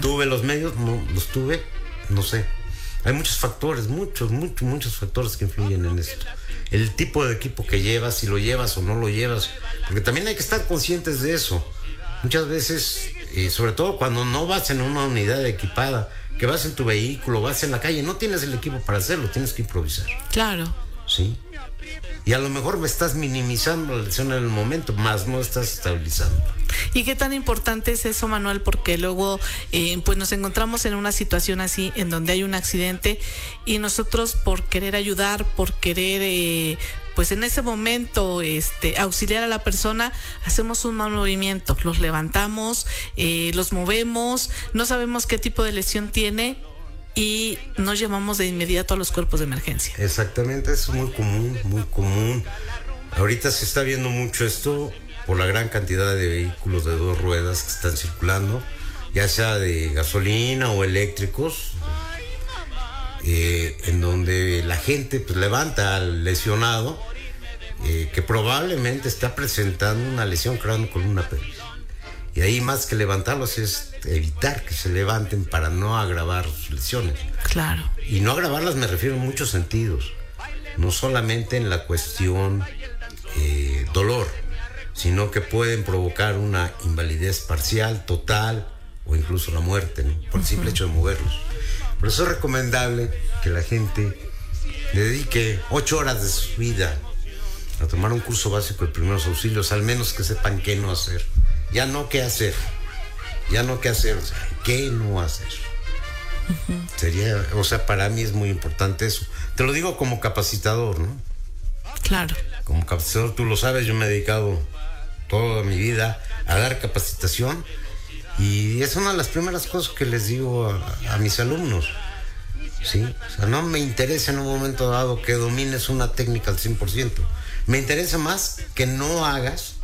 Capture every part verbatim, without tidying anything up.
¿Tuve los medios? No, los tuve, no sé. Hay muchos factores, muchos, muchos, muchos factores que influyen en esto. El tipo de equipo que llevas, si lo llevas o no lo llevas, porque también hay que estar conscientes de eso. Muchas veces, eh, sobre todo cuando no vas en una unidad equipada, que vas en tu vehículo, vas en la calle, no tienes el equipo para hacerlo, tienes que improvisar. Claro. Sí. Y a lo mejor me estás minimizando la lesión en el momento, más no estás estabilizando. ¿Y qué tan importante es eso, Manuel? Porque luego eh, pues nos encontramos en una situación así, en donde hay un accidente y nosotros por querer ayudar, por querer eh, pues en ese momento este auxiliar a la persona, hacemos un mal movimiento, los levantamos, eh, los movemos, no sabemos qué tipo de lesión tiene y nos llamamos de inmediato a los cuerpos de emergencia. Exactamente, es muy común, muy común. Ahorita se está viendo mucho esto por la gran cantidad de vehículos de dos ruedas que están circulando, ya sea de gasolina o eléctricos, eh, en donde la gente pues levanta al lesionado eh, que probablemente está presentando una lesión cráneo-columna pelvis. Y ahí más que levantarlos es evitar que se levanten para no agravar sus lesiones. Claro. Y no agravarlas me refiero en muchos sentidos, no solamente en la cuestión eh, dolor, sino que pueden provocar una invalidez parcial, total o incluso la muerte, ¿no? Por el simple hecho de moverlos. Por eso es recomendable que la gente le dedique ocho horas de su vida a tomar un curso básico de primeros auxilios, al menos que sepan qué no hacer. Ya no qué hacer, ya no qué hacer, o sea, qué no hacer. Uh-huh. Sería, o sea, para mí es muy importante eso. Te lo digo como capacitador, ¿no? Claro. Como capacitador, tú lo sabes, yo me he dedicado toda mi vida a dar capacitación y es una de las primeras cosas que les digo a, a mis alumnos. Sí, o sea, no me interesa en un momento dado que domines una técnica al cien por ciento. Me interesa más que no hagas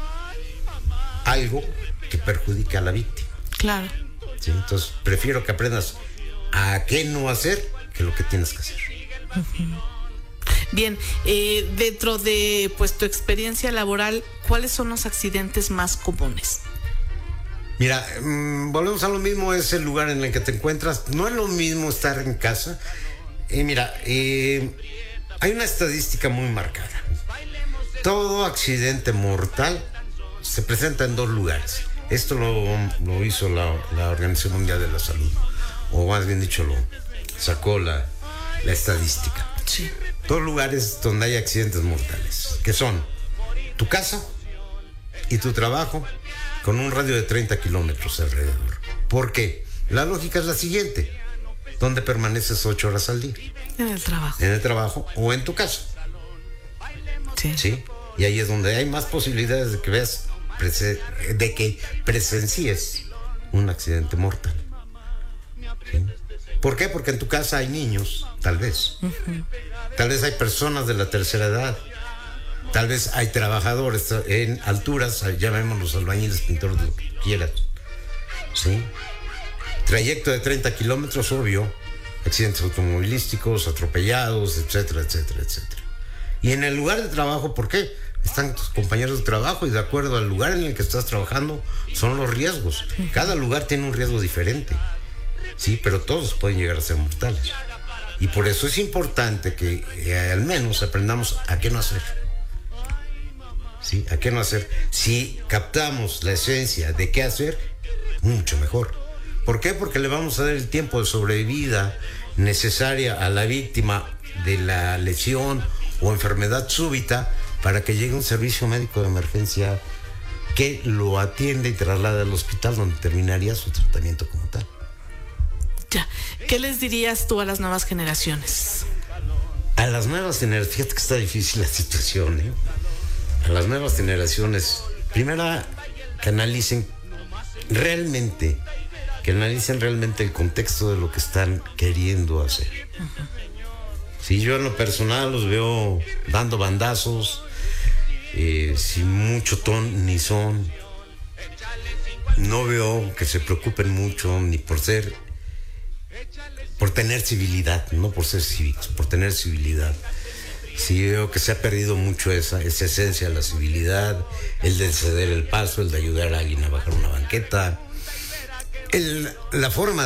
algo que perjudique a la víctima. Claro. Sí, entonces prefiero que aprendas a qué no hacer que lo que tienes que hacer. Uh-huh. Bien, eh, dentro de pues tu experiencia laboral, ¿cuáles son los accidentes más comunes? Mira, mmm, volvemos a lo mismo, es el lugar en el que te encuentras. No es lo mismo estar en casa. Eh, mira, eh, hay una estadística muy marcada. Todo accidente mortal se presenta en dos lugares. Esto lo, lo hizo la, la Organización Mundial de la Salud, o más bien dicho, lo sacó la, la estadística. Sí. Dos lugares donde hay accidentes mortales, que son tu casa y tu trabajo, con un radio de treinta kilómetros alrededor. ¿Por qué? La lógica es la siguiente: ¿dónde permaneces ocho horas al día? En el trabajo. En el trabajo o en tu casa. Sí. Sí. Y ahí es donde hay más posibilidades de que veas, de que presencies un accidente mortal. ¿Sí? ¿Por qué? Porque en tu casa hay niños, tal vez. Uh-huh. Tal vez hay personas de la tercera edad. Tal vez hay trabajadores en alturas, llamémoslos albañiles, pintores, lo que quieran. ¿Sí? Trayecto de treinta kilómetros, obvio. Accidentes automovilísticos, atropellados, etcétera, etcétera, etcétera. Y en el lugar de trabajo, ¿por qué? Están tus compañeros de trabajo y de acuerdo al lugar en el que estás trabajando son los riesgos. Cada lugar tiene un riesgo diferente. Sí, pero todos pueden llegar a ser mortales. Y por eso es importante que eh, al menos aprendamos a qué no hacer. ¿Sí? ¿A qué no hacer? Si captamos la esencia de qué hacer, mucho mejor. ¿Por qué? Porque le vamos a dar el tiempo de sobrevida necesaria a la víctima de la lesión o enfermedad súbita para que llegue un servicio médico de emergencia que lo atiende y traslade al hospital donde terminaría su tratamiento como tal. Ya. ¿Qué les dirías tú a las nuevas generaciones? A las nuevas generaciones, fíjate que está difícil la situación, ¿eh? A las nuevas generaciones, primero que analicen realmente, que analicen realmente el contexto de lo que están queriendo hacer. Uh-huh. Si yo en lo personal los veo dando bandazos, eh, sin mucho ton ni son, no veo que se preocupen mucho ni por ser, por tener civilidad, no por ser cívicos, por tener civilidad. Sí veo que se ha perdido mucho esa, esa esencia de la civilidad, el de ceder el paso, el de ayudar a alguien a bajar una banqueta, el, la forma